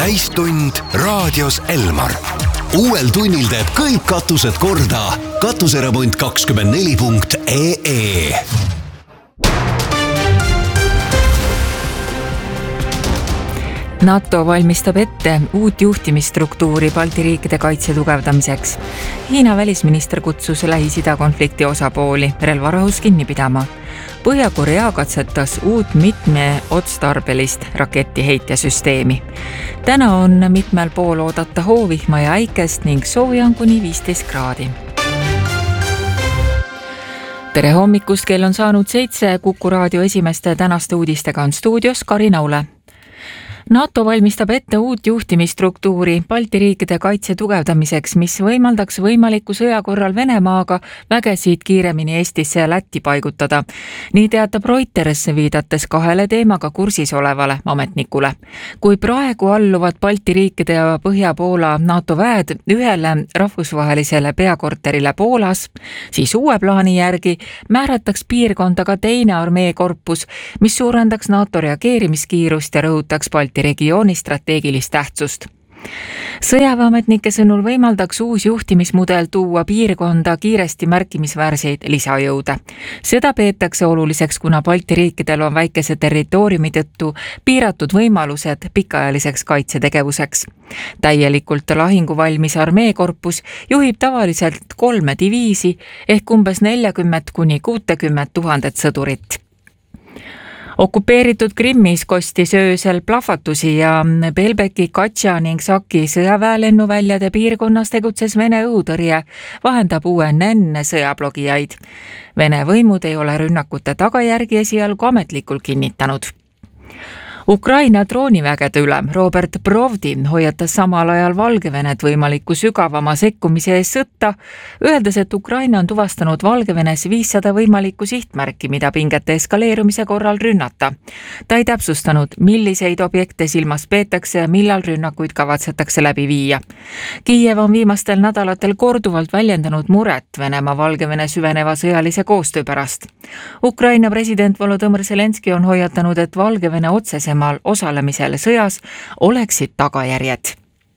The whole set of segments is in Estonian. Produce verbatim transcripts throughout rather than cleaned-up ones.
täistund raadios Elmar. Uuel tunnil teeb kõik katused korda. Katuseremont kakskümmend neli punkt ee ee. NATO valmistab ette uut juhtimisstruktuuri Balti riikide kaitse tugevdamiseks. Hiina välisminister kutsus Lähis-Ida konflikti osapooli relvarahus kinni pidama. Põhja-Korea katsetas uut mitmeotstarbelist raketiheitjasüsteemi. Täna on mitmel pool oodata hoovihma ja äikest ning sooja on kuni viisteist kraadi. Tere hommikust, kell on saanud seitse. Kuku raadio esimeste tänaste uudistega on stuudios Karin Aule. NATO valmistab ette uut juhtimisstruktuuri Balti riikide kaitse tugevdamiseks, mis võimaldaks võimaliku sõja korral Venemaaga vägesid kiiremini Eestisse ja Lätti paigutada. Nii teatab Reuters, viidates kahele teemaga kursis olevale ametnikule. Kui praegu alluvad Balti riikide ja Põhja-Poola NATO väed ühele rahvusvahelisele peakorterile Poolas, siis uue plaani järgi määrataks piirkonda ka teine armeekorpus, mis suurendaks NATO reageerimiskiirust ja rõhutaks Balti regiooni strateegilist tähtsust. Sõjaväeametnike sõnul võimaldaks uus juhtimismudel tuua piirkonda kiiresti märkimisväärseid lisajõude. Seda peetakse oluliseks, kuna Balti riikidel on väikese territooriumi tõttu piiratud võimalused pikaajaliseks kaitsetegevuseks. Täielikult lahinguvalmis armeekorpus juhib tavaliselt kolme diviisi ehk umbes nelikümmend kuni kuuskümmend tuhandet sõdurit. Okupeeritud Krimmis kostis öösel plahvatusi ja Belbeki, Katša ning Saki sõjaväelennuväljade piirkonnas tegutses Vene õhutõrje, vahendab U N N sõjablogijaid. Vene võimud ei ole rünnakute tagajärgi esialgu ametlikult kinnitanud. Ukraina droonivägede ülem Robert Brovdi hoiatas samal ajal Valgevenet võimaliku sügavama sekkumise ees sõtta, öeldes, et Ukraina on tuvastanud Valgevenes viissada võimalikku sihtmärki, mida pingete eskaleerumise korral rünnata. Ta ei täpsustanud, milliseid objekte silmas peetakse ja millal rünnakuid kavatsetakse läbi viia. Kiiev on viimastel nädalatel korduvalt väljendanud muret Venemaa Valgevene süveneva sõjalise koostöö pärast. Ukraina president Volodõmõr Zelenski on hoiatanud, et Valgevene otsese osalemisel sõjas oleksid tagajärjed.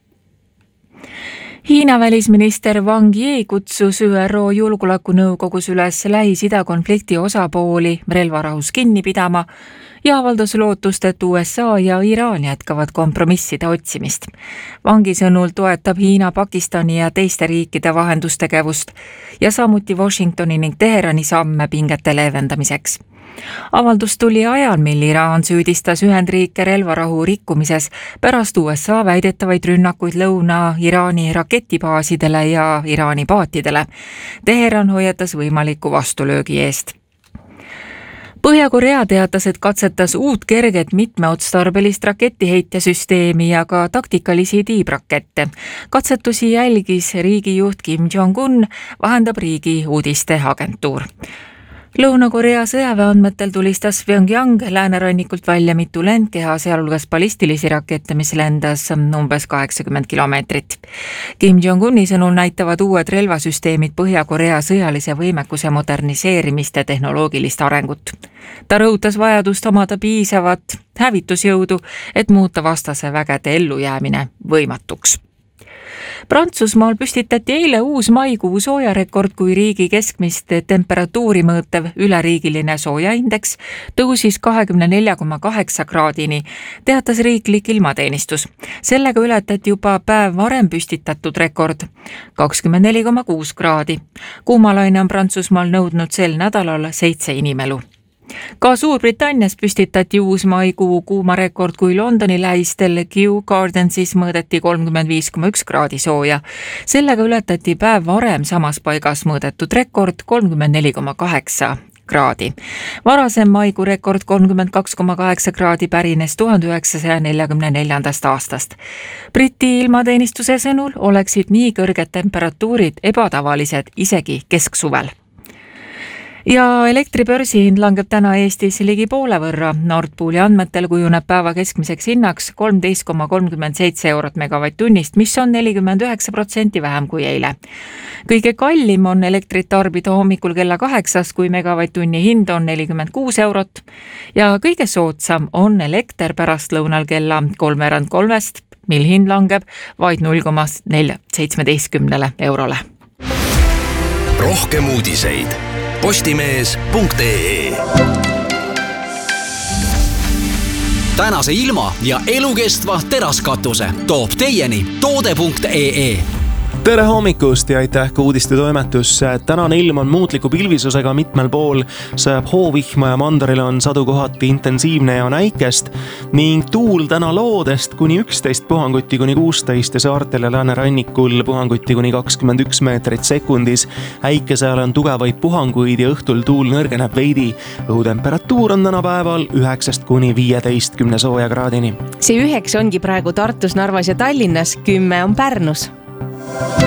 Hiina välisminister Wang Yi kutsus Ü R O julgeolekunõukogus üles Lähis-Ida konflikti osapooli relvarahus kinni pidama ja avaldas lootust, et U S A ja Iraan jätkavad kompromisside otsimist. Wangi sõnul toetab Hiina Pakistani ja teiste riikide vahendustegevust ja samuti Washingtoni ning Teherani samme pingete leevendamiseks. Avaldus tuli ajal, mil Iraan süüdistas Ühendriike relvarahu rikkumises pärast U S A väidetavaid rünnakuid Lõuna-Iraani raketibaasidele ja Iraani paatidele. Teheran hoiatas võimaliku vastulöögi eest. Põhja-Korea teatas, et katsetas uut kerget mitmeotstarbelist raketiheitjasüsteemi ja ka taktikalisi tiibrakette. Katsetusi jälgis riigijuht Kim Jong-un, vahendab riigi uudisteagentuur. Lõuna-Korea sõjaväeandmetel tulistas Pyongyang läänerannikult välja mitu lendkeha, sealhulgas ballistilisi rakette, mis lendas umbes kaheksakümmend kilomeetrit. Kim Jong-uni sõnul näitavad uued relvasüsteemid Põhja-Korea sõjalise võimekuse moderniseerimist ja tehnoloogilist arengut. Ta rõhutas vajadust omada piisavat hävitusjõudu, et muuta vastase vägede ellujäämine võimatuks. Prantsusmaal püstitati eile uus maikuu soojarekord, kui riigi keskmist temperatuuri mõõtev üleriigiline soojaindeks tõusis kahekümne nelja koma kaheksa kraadini, teatas riiklik ilmateenistus. Sellega ületati juba päev varem püstitatud rekord, kakskümmend neli koma kuus kraadi. Kuumalaine on Prantsusmaal nõudnud sel nädalal seitse inimelu. Ka Suurbritannias püstitati uus maikuu kuumarekord, kui Londoni lähistel Kew Gardensis mõõdeti kolmkümmend viis koma üks kraadi sooja. Sellega ületati päev varem samas paigas mõõdetud rekord kolmkümmend neli koma kaheksa kraadi. Varasem maikuu rekord kolmkümmend kaks koma kaheksa kraadi pärines tuhande üheksasaja neljakümne neljandast aastast. Briti ilmateenistuse sõnul oleksid nii kõrged temperatuurid ebatavalised isegi kesksuvel. Ja elektribörsi hind langeb täna Eestis ligi poole võrra. Nord Pooli andmetel kujuneb päeva keskmiseks hinnaks kolmteist koma kolmkümmend seitse eurot megavatt-tunnist, mis on nelikümmend üheksa protsenti vähem kui eile. Kõige kallim on elektrit tarbida hommikul kella kaheksast, kui megavatt-tunni hind on nelikümmend kuus eurot. Ja kõige soodsam on elekter pärast lõunal kella kolmveerand kolmest, mil hind langeb vaid null koma seitsmeteistkümnele eurole. Rohkem uudiseid postimees punkt ee. Tänase ilma ja elukestva teraskatuse toob teieni toode punkt ee. Tere hommikust ja aitäh ka uudistetoimetusse. Tänane ilm on muutliku pilvisusega mitmel pool, sajab hoovihma ja mandaril on sadu kohati intensiivne ja näikest ning tuul täna loodest kuni üksteist puhanguti kuni kuusteist ja saartel ja läänerannikul puhanguti kuni kakskümmend üks meetrit sekundis. Äikese ajal on tugevaid puhanguid ja õhtul tuul nõrgeneb veidi. Õhutemperatuur on täna päeval üheksast kuni viieteistkümne sooja kraadini. See üheks ongi praegu Tartus, Narvas ja Tallinnas, kümme on Pärnus.